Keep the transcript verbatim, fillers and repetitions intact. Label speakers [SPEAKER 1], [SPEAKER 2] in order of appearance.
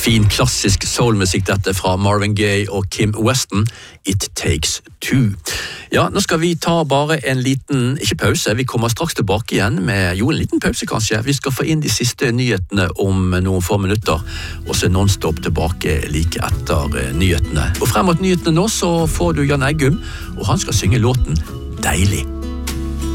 [SPEAKER 1] Fin klassisk soulmusikk dette fra Marvin Gaye og Kim Weston, It Takes Two. Ja, nå skal vi ta bare en liten, ikke pause, vi kommer straks tilbake igjen med, jo en liten pause kanskje, vi skal få inn de siste nyhetene om noen få minutter, og så non-stop tilbake like etter nyhetene. Og frem mot nyhetene nå så får du Jan Eggum, og han skal synge låten Deilig.